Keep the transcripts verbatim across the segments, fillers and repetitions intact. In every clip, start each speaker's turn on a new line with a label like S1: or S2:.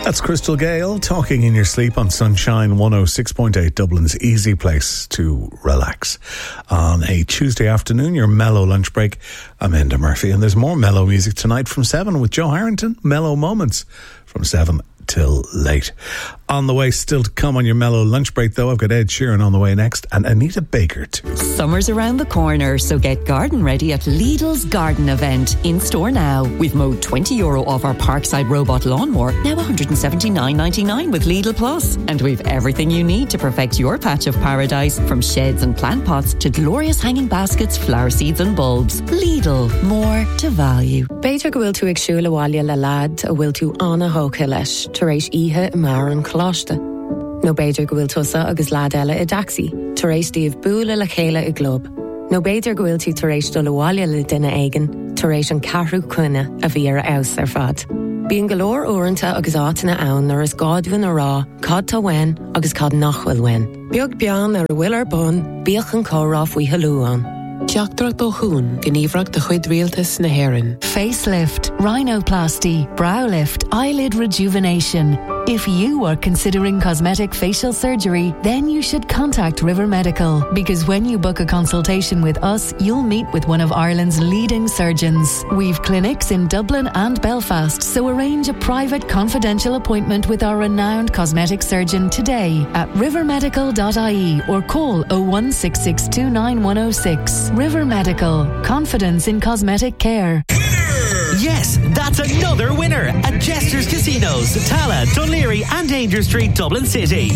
S1: That's Crystal Gale, Talking in Your Sleep on Sunshine one oh six point eight, Dublin's easy place to relax. On a Tuesday afternoon, your mellow lunch break. I'm Enda Murphy, and there's more mellow music tonight from seven with Joe Harrington. Mellow Moments from seven till late. On the way, still to come on your mellow lunch break, though, I've got Ed Sheeran on the way next, and Anita Baker too.
S2: Summer's around the corner, so get garden ready at Lidl's Garden Event. In store now. We've mowed twenty euro off our Parkside robot lawnmower, now one hundred seventy-nine ninety-nine with Lidl Plus. And we've everything you need to perfect your patch of paradise, from sheds and plant pots to glorious hanging baskets, flower seeds and bulbs. Lidl, more to value.
S3: Beidir go bhfuil tú ag siúla bhaile le lad a bhfuil tú anna hóca leis, tar éis ihe i mar an chláiste. No beidir go bhfuil tusa agus lad eile i daxi, tar éis díobh búla le chéile i glob. No beidir go bhfuil tú tar éis dul bhaile le duine éigen, tar éis an carrú cuine a bhí ar aus ar fad. Bíon golóir uaireanta agus átainna ann ar is gádhuin a rá, cad tá wein agus cad nachhfuil wein. Beag bean ar a bhfuil ar bun, bíoch an córá faoi halúán.
S4: Teachtarach do hún, gníomhreacht de chuid rialtas na hÉireann.
S5: Facelift, rhinoplasty, brow lift, eyelid rejuvenation. If you are considering cosmetic facial surgery, then you should contact River Medical, because when you book a consultation with us, you'll meet with one of Ireland's leading surgeons. We've clinics in Dublin and Belfast, so arrange a private confidential appointment with our renowned cosmetic surgeon today at river medical dot I E or call oh one six six two nine one oh six. River Medical, confidence in cosmetic care.
S6: Yes, that's another winner at Jester's Casinos, Tala, Dunleary and Danger Street, Dublin City.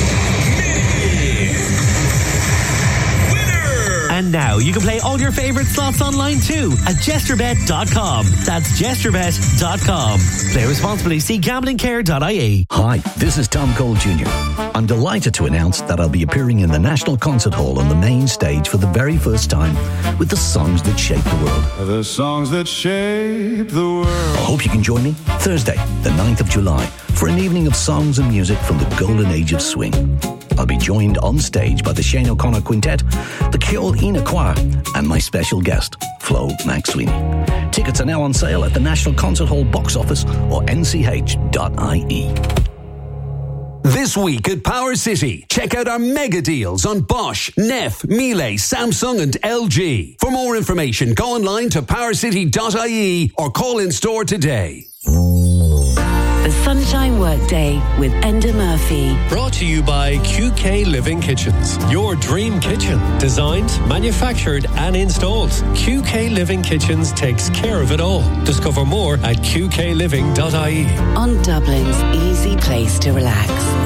S6: And now you can play all your favourite slots online too at jester bet dot com. That's jester bet dot com. Play responsibly. See gambling care dot I E.
S7: Hi, this is Tom Cole Junior I'm delighted to announce that I'll be appearing in the National Concert Hall on the main stage for the very first time with the songs that shape the world.
S8: The songs that shape the world.
S7: I hope you can join me Thursday, the ninth of July, for an evening of songs and music from the golden age of swing. I'll be joined on stage by the Shane O'Connor Quintet, the Ceol Ina Choir, and my special guest, Flo McSweeney. Tickets are now on sale at the National Concert Hall box office or n c h dot I e.
S9: This week at Power City, check out our mega deals on Bosch, Neff, Miele, Samsung and L G. For more information, go online to power city dot I E or call in store today.
S10: The Sunshine Workday with Enda Murphy.
S11: Brought to you by Q K Living Kitchens. Your dream kitchen. Designed, manufactured and installed. Q K Living Kitchens takes care of it all. Discover more at q k living dot I E.
S10: On Dublin's easy place to relax.